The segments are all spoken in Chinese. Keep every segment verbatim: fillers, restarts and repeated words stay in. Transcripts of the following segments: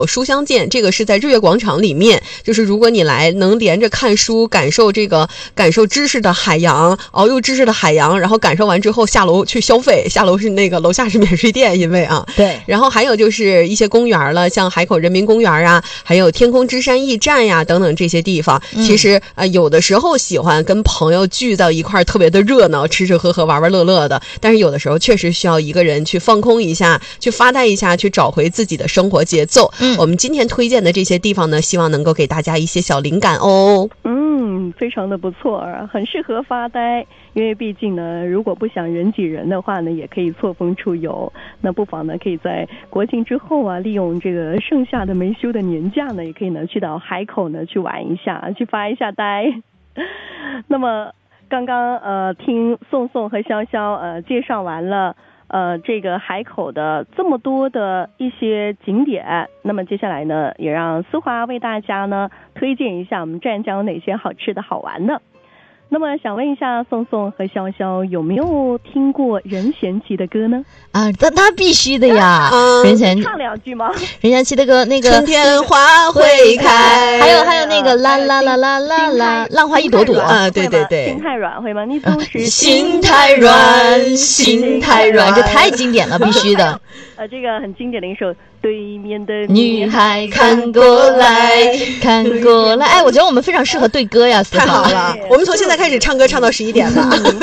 书香见，这个是在日月广场里面，就是如果你来能连着看书，感受这个感受知识的海洋，遨游知识的海洋，然后感受完之后下楼去消费，下楼是那个楼下是免税店，因为啊， 对。 然后还有就是一些公园了，像海口人民公园啊，还有天空之山驿站呀等等这些地方， 嗯、 其实呃有的时候喜欢跟朋友聚到一块儿，特别的热闹，吃吃喝喝，玩玩乐乐的，但是有的时候确实需要一个人去放空一下，去发呆一下，去找回自己的生活节奏。嗯，我们今天推荐的这些地方呢，希望能够给大家一些小灵感哦。 嗯，非常的不错，很适合发呆。因为毕竟呢，如果不想人挤人的话呢，也可以错峰出游。那不妨呢，可以在国庆之后啊，利用这个剩下的没休的年假呢，也可以呢去到海口呢去玩一下，去发一下呆。那么刚刚呃听宋宋和潇潇呃介绍完了。呃，这个海口的这么多的一些景点，那么接下来呢，也让思华为大家呢推荐一下我们湛江有哪些好吃的好玩的。那么想问一下宋宋和潇潇，有没有听过任贤齐的歌呢？ 啊，那那必须的呀！ 嗯、 任贤唱两句吗？ 任贤齐的歌，那个春天花会开， 还有还有那个啦啦啦啦啦啦，浪花一朵朵啊，对对对， 心太软会吗？你总是心太软，心太软， 这太经典了，必须的。 呃，这个很经典的一首。对面的女孩看过来，看过来。哎，我觉得我们非常适合对歌呀， 太好了！我们从现在开始唱歌，唱到十一点吧。 哎呀，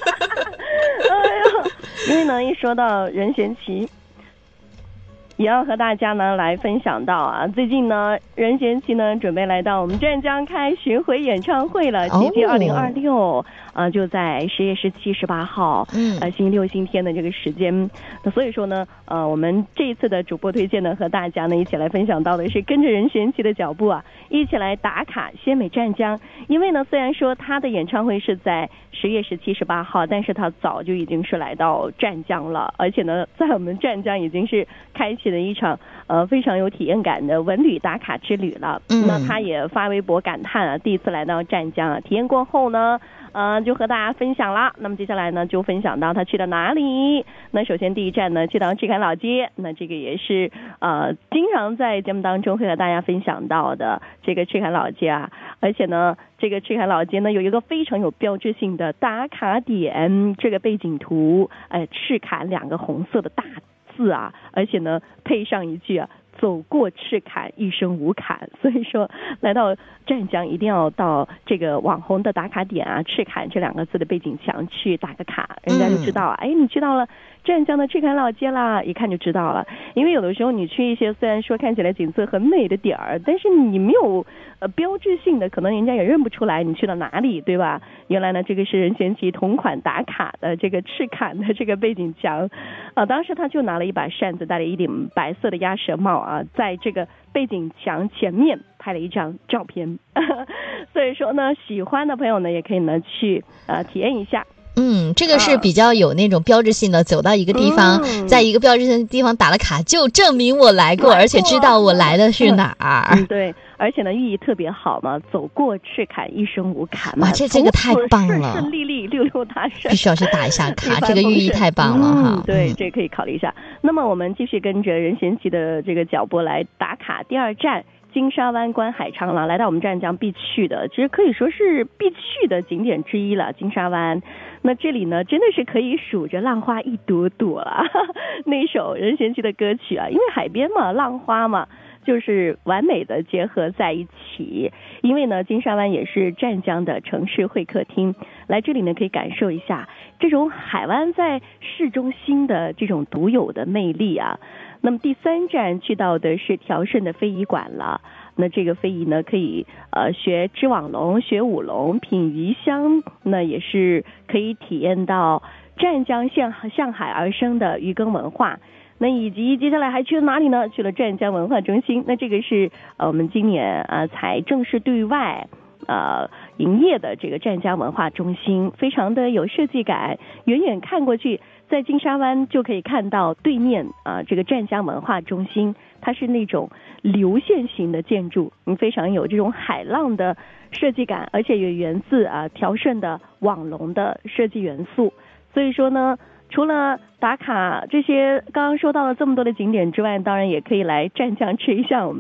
因为呢，一说到任贤齐，也要和大家呢来分享到啊，最近呢，任贤齐呢准备来到我们湛江开巡回演唱会了，奇迹二零二六。啊、呃，就在十月十七、十八号，嗯，呃，星期六、星期天的这个时间。那所以说呢，呃，我们这一次的主播推荐呢，和大家呢一起来分享到的是跟着任贤齐的脚步啊，一起来打卡鲜美湛江。因为呢，虽然说他的演唱会是在十月十七、十八号，但是他早就已经是来到湛江了，而且呢，在我们湛江已经是开启了一场呃非常有体验感的文旅打卡之旅了。嗯，那他也发微博感叹啊，第一次来到湛江啊，体验过后呢。呃，就和大家分享了。那么接下来呢，就分享到他去了哪里。那首先第一站呢，去到赤坎老街。那这个也是呃，经常在节目当中会和大家分享到的这个赤坎老街啊。而且呢，这个赤坎老街呢，有一个非常有标志性的打卡点，这个背景图，呃，赤坎两个红色的大字啊，而且呢，配上一句啊。走过赤坎一生无坎，所以说来到湛江一定要到这个网红的打卡点啊，赤坎这两个字的背景墙去打个卡，人家就知道，哎、嗯，你去到了湛江的赤坎老街啦，一看就知道了。因为有的时候你去一些虽然说看起来景色很美的点儿，但是你没有呃标志性的，可能人家也认不出来你去到哪里，对吧？原来呢，这个是任贤齐同款打卡的这个赤坎的这个背景墙啊，当时他就拿了一把扇子，戴了一顶白色的鸭舌帽啊。啊，在这个背景墙前面拍了一张照片，所以说呢，喜欢的朋友呢也可以呢去呃体验一下。 嗯，这个是比较有那种标志性的，走到一个地方、嗯、在一个标志性的地方打了卡，就证明我来过，而且知道我来的是哪儿、 嗯、对，而且呢寓意特别好嘛，走过赤坎一生无坎嘛， 哇，这这个太棒了， 顺顺利利六六大顺， 必须要去打一下卡这个寓意太棒了哈、 嗯、对，这个可以考虑一下。那么我们继续跟着任贤齐的这个脚步来打卡第二站金沙湾观海长廊，来到我们湛江必去的，其实可以说是必去的景点之一了。金沙湾，那这里呢真的是可以数着浪花一朵朵了。那首任贤齐的歌曲啊，因为海边嘛，浪花嘛，就是完美的结合在一起。因为呢，金沙湾也是湛江的城市会客厅，来这里呢可以感受一下这种海湾在市中心的这种独有的魅力啊。那么第三站去到的是调顺的非遗馆了。那这个非遗呢，可以呃学织网龙、学舞龙、品鱼香，那也是可以体验到湛江向向海而生的渔耕文化。那以及接下来还去了哪里呢？去了湛江文化中心。那这个是呃我们今年呃才正式对外呃营业的这个湛江文化中心，非常的有设计感，远远看过去。在金沙湾就可以看到对面啊、呃，这个湛江文化中心，它是那种流线型的建筑，嗯，非常有这种海浪的设计感，而且也源自啊调顺的网龙的设计元素。所以说呢，除了打卡这些刚刚说到了这么多的景点之外，当然也可以来湛江吃一下我们